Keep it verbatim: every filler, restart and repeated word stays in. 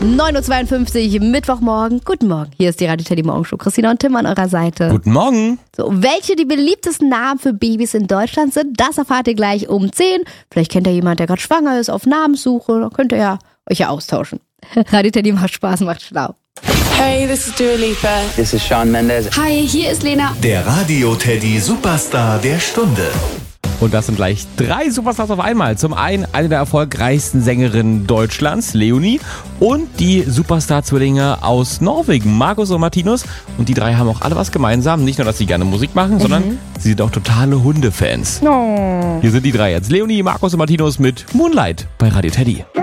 neun Uhr zweiundfünfzig, Mittwochmorgen. Guten Morgen, hier ist die Radio Teddy Morgenshow. Christina und Tim an eurer Seite. Guten Morgen. So, welche die beliebtesten Namen für Babys in Deutschland sind, das erfahrt ihr gleich um zehn. Vielleicht kennt ihr jemand, der gerade schwanger ist, auf Namenssuche. Da könnt ihr ja euch ja austauschen. Radio Teddy macht Spaß, macht schlau. Hey, this is Dua Lipa. This is Shawn Mendes. Hi, hier ist Lena. Der Radio Teddy Superstar der Stunde. Und das sind gleich drei Superstars auf einmal. Zum einen eine der erfolgreichsten Sängerinnen Deutschlands, Leonie, und die Superstar-Zwillinge aus Norwegen, Markus und Martinus. Und die drei haben auch alle was gemeinsam. Nicht nur, dass sie gerne Musik machen, mhm. sondern sie sind auch totale Hundefans. Oh. Hier sind die drei jetzt. Leonie, Markus und Martinus mit Moonlight bei Radio Teddy.